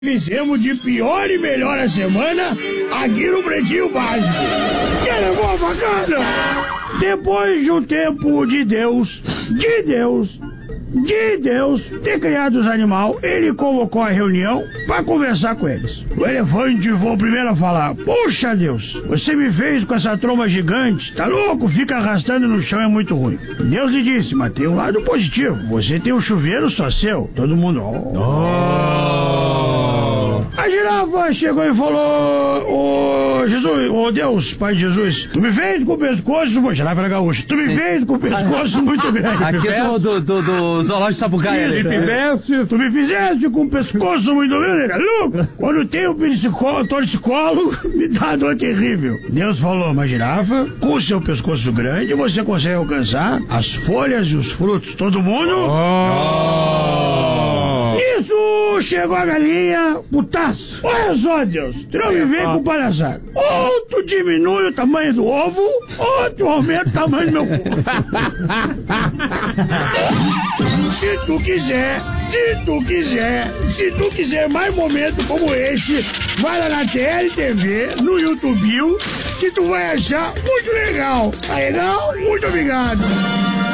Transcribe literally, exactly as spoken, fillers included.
Fizemos de pior e melhor a semana aqui no Pretinho Básico. Que levou a facada? Depois de um tempo de Deus, de Deus, de Deus ter criado os animais, ele convocou a reunião para conversar com eles. O elefante foi o primeiro a falar: "Poxa Deus, você me fez com essa tromba gigante, tá louco? Fica arrastando no chão, é muito ruim." Deus lhe disse: "Mas tem um lado positivo, você tem um chuveiro só seu." Todo mundo... Oh. Oh. A girafa chegou e falou: "Ô Jesus, ô Deus, Pai de Jesus, tu me fez com o pescoço..." A girafa era gaúcha. "Tu me fez com o pescoço muito grande." Aqui é do, do, do, do zoológico Sapucaia. Me fizeste, tu me fizeste com o pescoço muito grande, louco. Quando tem o torcicolo, me dá dor terrível. Deus falou: "Mas girafa, com o seu pescoço grande, você consegue alcançar as folhas e os frutos. Todo mundo..." Oh. Isso chegou a galinha, putaça. "Olha só, Deus, tu não me vem com palhaçada. Ou tu diminui o tamanho do ovo, ou tu aumenta o tamanho do meu cu." Se tu quiser, se tu quiser, se tu quiser mais momentos como esse, vai lá na T L T V, no YouTube, que tu vai achar muito legal. Tá legal? Muito obrigado.